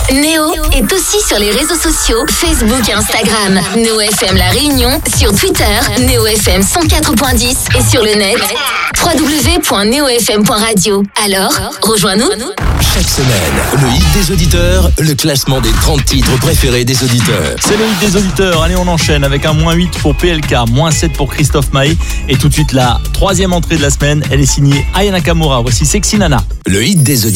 Néo est aussi sur les réseaux sociaux, Facebook et Instagram. Néo FM La Réunion, sur Twitter, Néo FM 104.10 et sur le net, www.neofm.radio. Alors, rejoins-nous. Chaque semaine, le hit des auditeurs, le classement des 30 titres préférés des auditeurs. C'est le hit des auditeurs. Allez, on enchaîne avec un -8 pour PLK, -7 pour Christophe Maé. Et tout de suite, la troisième entrée de la semaine, elle est signée Aya Nakamura. Voici Sexy Nana. Le hit des auditeurs.